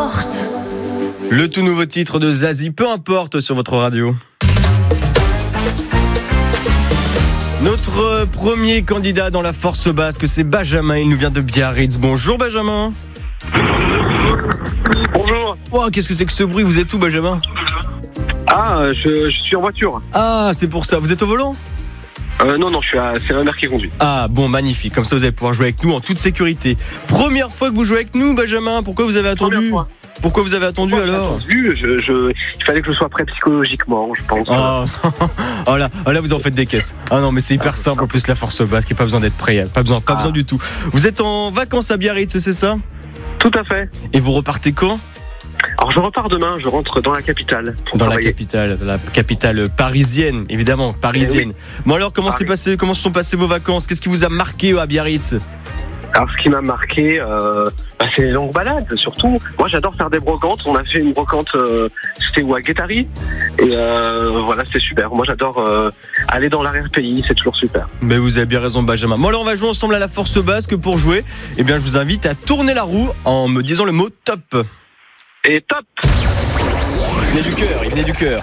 importe. Le tout nouveau titre de Zazie, peu importe, sur votre radio. Notre premier candidat dans la force basque, c'est Benjamin, il nous vient de Biarritz. Bonjour Benjamin. Bonjour. Oh, qu'est-ce que c'est que ce bruit? Vous êtes où Benjamin? Je suis en voiture. Ah, c'est pour ça, vous êtes au volant? Non, c'est ma mère qui conduit. Ah bon, magnifique, comme ça vous allez pouvoir jouer avec nous en toute sécurité. Première fois que vous jouez avec nous Benjamin, pourquoi vous avez attendu? Pourquoi vous avez attendu alors? Il fallait que je sois prêt psychologiquement, je pense. Oh là, vous en faites des caisses. Ah non, mais c'est hyper simple en plus la force basque, il n'y a pas besoin d'être prêt, pas besoin du tout. Vous êtes en vacances à Biarritz, c'est ça? Tout à fait. Et vous repartez quand? Alors je repars demain, je rentre dans la capitale. Dans la capitale parisienne, évidemment, parisienne. Oui. Bon alors, comment se sont passées vos vacances? Qu'est-ce qui vous a marqué à Biarritz? Alors ce qui m'a marqué, c'est les longues balades surtout. Moi j'adore faire des brocantes. On a fait une brocante, c'était à Guétari. Et voilà, c'était super. Moi j'adore aller dans l'arrière-pays, c'est toujours super. Mais vous avez bien raison Benjamin. Bon alors on va jouer ensemble à la force basque. Pour jouer, eh bien je vous invite à tourner la roue en me disant le mot top. Et top. Il venait du cœur.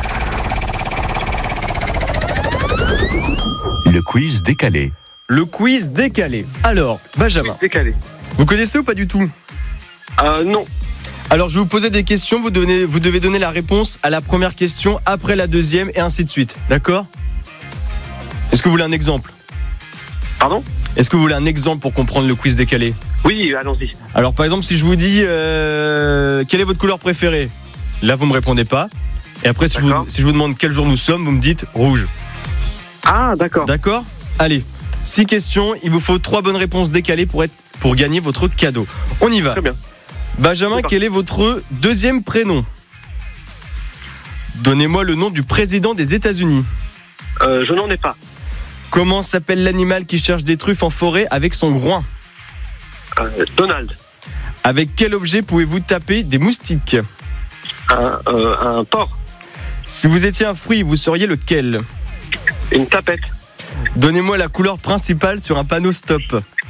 Le quiz décalé. Le quiz décalé. Alors, Benjamin, vous connaissez ou pas du tout? Non. Alors, je vais vous poser des questions. Vous devez donner la réponse à la première question, après la deuxième, et ainsi de suite. D'accord? Est-ce que vous voulez un exemple? Pardon? Est-ce que vous voulez un exemple pour comprendre le quiz décalé? Oui, allons-y. Alors, par exemple, si je vous dis quelle est votre couleur préférée? Là, vous me répondez pas. Et après, si je vous demande quel jour nous sommes, vous me dites rouge. Ah, d'accord. D'accord? Allez. 6 questions, il vous faut 3 bonnes réponses décalées pour gagner votre cadeau. On y va. Très bien. Benjamin, quel est votre deuxième prénom? Donnez-moi le nom du président des États-Unis. Je n'en ai pas. Comment s'appelle l'animal qui cherche des truffes en forêt avec son groin? Donald. Avec quel objet pouvez-vous taper des moustiques? Un porc. Si vous étiez un fruit, vous seriez lequel? Une tapette. Donnez-moi la couleur principale sur un panneau stop.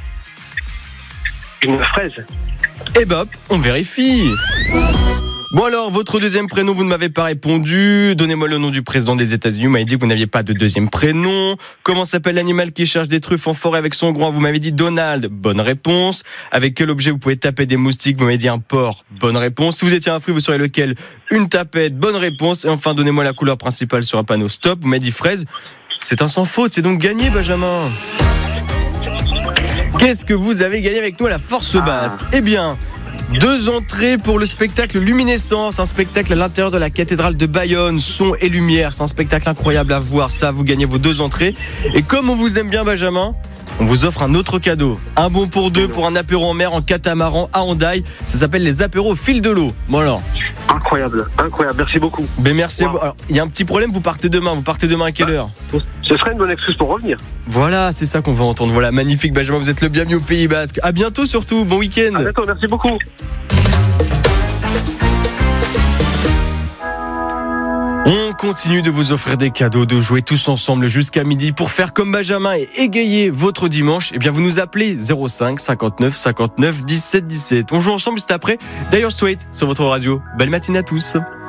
Une fraise. Eh ben, on vérifie. Bon alors, votre deuxième prénom, vous ne m'avez pas répondu. Donnez-moi le nom du président des États-Unis. Vous m'avez dit que vous n'aviez pas de deuxième prénom. Comment s'appelle l'animal qui cherche des truffes en forêt avec son groin? Vous m'avez dit Donald. Bonne réponse. Avec quel objet vous pouvez taper des moustiques? Vous m'avez dit un porc. Bonne réponse. Si vous étiez un fruit, vous seriez lequel? Une tapette. Bonne réponse. Et enfin, donnez-moi la couleur principale sur un panneau stop. Vous m'avez dit fraise. C'est un sans faute. C'est donc gagné, Benjamin. Qu'est-ce que vous avez gagné avec nous à la force basque? Eh bien, 2 entrées pour le spectacle Luminescence, un spectacle à l'intérieur de la cathédrale de Bayonne, son et lumière, c'est un spectacle incroyable à voir, ça, vous gagnez vos 2 entrées. Et comme on vous aime bien Benjamin, on vous offre un autre cadeau, un bon pour 2 pour un apéro en mer en catamaran à Hendaye, ça s'appelle les apéros au fil de l'eau. Bon alors. Incroyable, merci beaucoup. Ben merci à vous. Alors, il y a un petit problème, vous partez demain à quelle heure? Ce serait une bonne excuse pour revenir. Voilà, c'est ça qu'on va entendre. Voilà, magnifique Benjamin, vous êtes le bienvenu au Pays Basque. À bientôt surtout, bon week-end. À bientôt, merci beaucoup. On continue de vous offrir des cadeaux, de jouer tous ensemble jusqu'à midi pour faire comme Benjamin et égayer votre dimanche. Eh bien, vous nous appelez 05 59 59 17 17. On joue ensemble juste après Dire Straits sur votre radio. Belle matinée à tous.